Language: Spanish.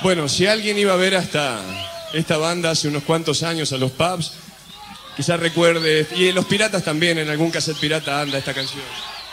Bueno, si alguien iba a ver hasta esta banda hace unos cuantos años a los pubs, quizás recuerde, y Los Piratas también, en algún cassette pirata anda esta canción.